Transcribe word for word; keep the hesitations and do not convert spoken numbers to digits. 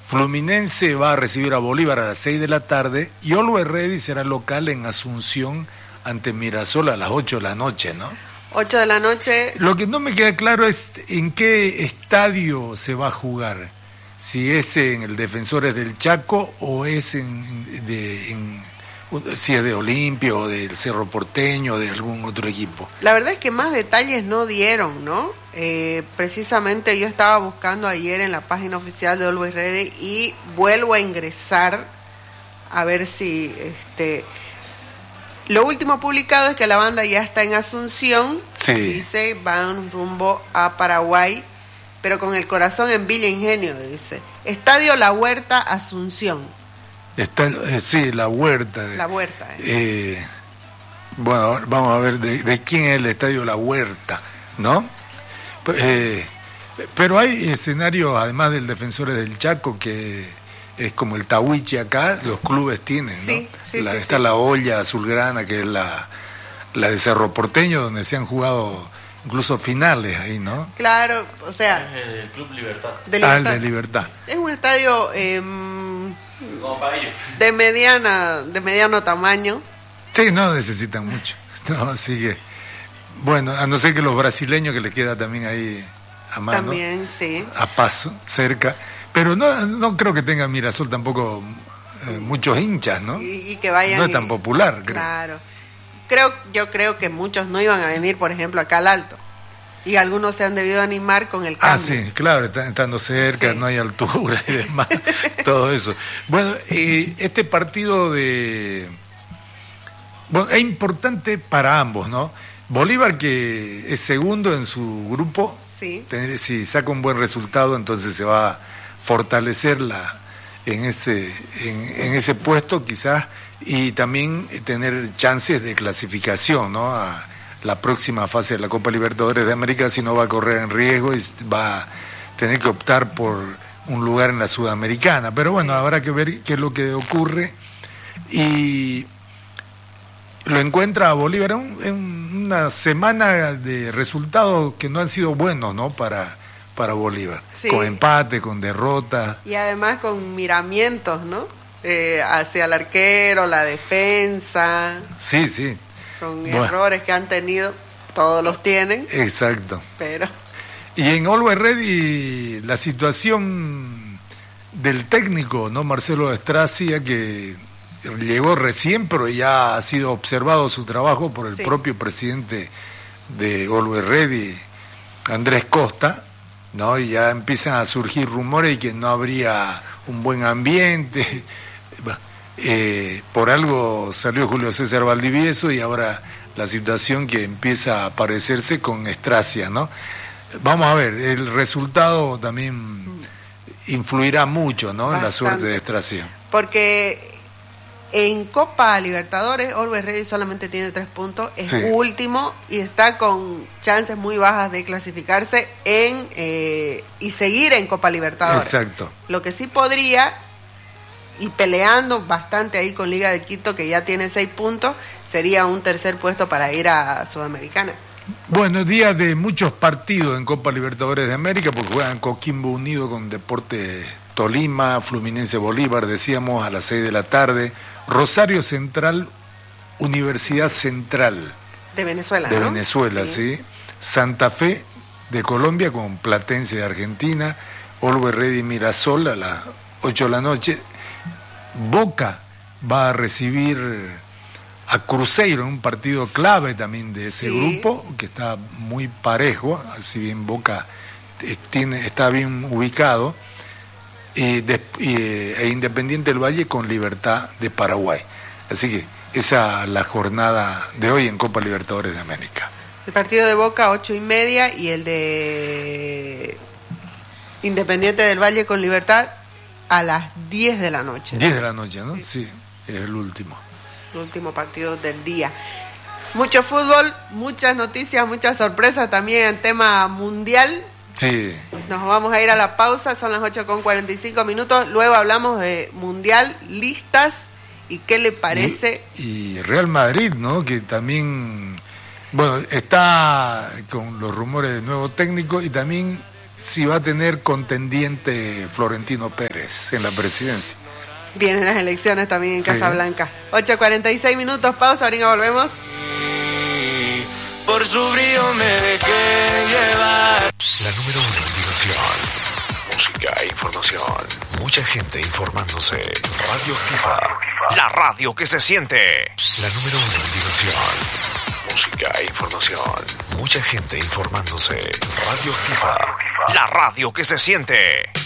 Fluminense va a recibir a Bolívar a las seis de la tarde y Always Ready será local en Asunción ante Mirasol a las ocho de la noche, ¿no? ocho de la noche. Lo que no me queda claro es en qué estadio se va a jugar. Si es en el Defensores del Chaco o es en, de, en si es de Olimpia o del Cerro Porteño o de algún otro equipo. La verdad es que más detalles no dieron, ¿no? Eh, precisamente yo estaba buscando ayer en la página oficial de Always Ready y vuelvo a ingresar a ver si este lo último publicado es que la banda ya está en Asunción. Sí. Dice van rumbo a Paraguay, pero con el corazón en Villa Ingenio, dice. Estadio La Huerta, Asunción. Está, eh, sí, La Huerta. La Huerta. Eh. Eh, bueno, vamos a ver de, de quién es el Estadio La Huerta, ¿no? Eh, pero hay escenarios, además del Defensores del Chaco, que es como el Tahuichi acá, los clubes tienen, ¿no? Sí, sí, la, sí, está sí. la Olla Azulgrana, que es la, la de Cerro Porteño, donde se han jugado incluso finales ahí, ¿no? Claro, o sea... Es el Club Libertad. De Libertad. Ah, el de Libertad. Es un estadio eh, Como para ellos. de mediana, de mediano tamaño. Sí, no necesitan mucho. No, así que, bueno, a no ser que los brasileños, que les queda también ahí a mano. También, sí. A paso, cerca. Pero no, no creo que tenga Mirasol tampoco eh, muchos hinchas, ¿no? Y, y que vayan... No es tan y- popular, creo. Claro. Creo, yo creo que muchos no iban a venir, por ejemplo, acá al Alto. Y algunos se han debido animar con el cambio. Ah, sí, claro, está- estando cerca, Sí. no hay altura y demás, todo eso. Bueno, eh, este partido de... Bueno, es importante para ambos, ¿no? Bolívar, que es segundo en su grupo, Sí. tener- si saca un buen resultado, entonces se va a fortalecer la, en, ese, en, en ese puesto quizás, y también tener chances de clasificación, ¿no? A la próxima fase de la Copa Libertadores de América, si no va a correr en riesgo y va a tener que optar por un lugar en la Sudamericana. Pero bueno, habrá que ver qué es lo que ocurre. Y lo encuentra a Bolívar en, un- en una semana de resultados que no han sido buenos, ¿no? Para, para Bolívar. Sí. Con empate, con derrota. Y además con miramientos, ¿no? Eh, hacia el arquero, la defensa, Sí, sí, con Bueno. errores que han tenido, todos los tienen, exacto. pero Y en Always Ready la situación del técnico, ¿no? Marcelo Estracia, que llegó recién, pero ya ha sido observado su trabajo por el Sí. propio presidente de Always Ready, Andrés Costa, ¿no? Y ya empiezan a surgir rumores de que no habría un buen ambiente. Eh, por algo salió Julio César Valdivieso y ahora la situación que empieza a aparecerse con Estracia, ¿no? Vamos a ver, el resultado también influirá mucho, ¿no? En la suerte Bastante. de Estracia. porque en Copa Libertadores Always Ready solamente tiene tres puntos, es Sí. último y está con chances muy bajas de clasificarse en eh, y seguir en Copa Libertadores. Exacto. Lo que sí podría, y peleando bastante ahí con Liga de Quito, que ya tiene seis puntos, sería un tercer puesto para ir a Sudamericana. Bueno, día de muchos partidos en Copa Libertadores de América, porque juegan Coquimbo Unido con Deportes Tolima, Fluminense Bolívar, decíamos, a las seis de la tarde, Rosario Central, Universidad Central De Venezuela, de ¿no? Venezuela, sí. Santa Fe de Colombia con Platense de Argentina, Always Ready Mirasol a las ocho de la noche. Boca va a recibir a Cruzeiro, un partido clave también de ese Sí. grupo, que está muy parejo, si bien Boca eh, tiene, está bien ubicado, y des- y, eh, e Independiente del Valle con Libertad de Paraguay. Así que esa es la jornada de hoy en Copa Libertadores de América. El partido de Boca, ocho y media, y el de Independiente del Valle con Libertad a las diez de la noche. diez de la noche, ¿no? Sí, es el último. El último partido del día. Mucho fútbol, muchas noticias, muchas sorpresas también en tema mundial. Sí, Nos vamos a ir a la pausa, son las ocho con cuarenta y cinco minutos. Luego hablamos de mundial, listas y qué le parece. Y, y Real Madrid, ¿no? Que también, bueno, está con los rumores de nuevo técnico y también si va a tener contendiente Florentino Pérez en la presidencia. Vienen las elecciones también en Sí. Casablanca. ocho cuarenta y seis minutos, pausa, ahorita volvemos. Por su brillo me dejé llevar. La número uno en diversión, música e información. Mucha gente informándose. Radio Activa. La radio que se siente. La número uno en diversión, música e información. Mucha gente informándose. Radio Activa. La radio que se siente.